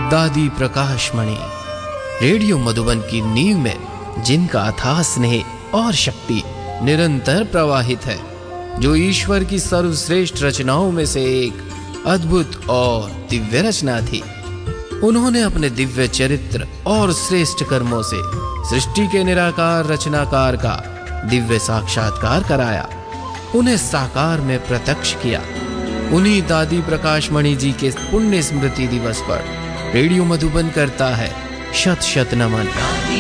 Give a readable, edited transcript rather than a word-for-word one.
दादी प्रकाशमणि रेडियो मधुबन की नींव में जिनका अथाह स्नेह और शक्ति निरंतर प्रवाहित है, जो ईश्वर की सर्वश्रेष्ठ रचनाओं में से एक अद्भुत और दिव्य रचना थी। उन्होंने अपने दिव्य चरित्र और श्रेष्ठ कर्मों से सृष्टि के निराकार रचनाकार का दिव्य साक्षात्कार कराया, उन्हें साकार में प्रत्यक्ष किया। उन्हीं दादी प्रकाशमणि जी के पुण्य स्मृति दिवस पर रेडियो मधुबन करता है शत शत नमन।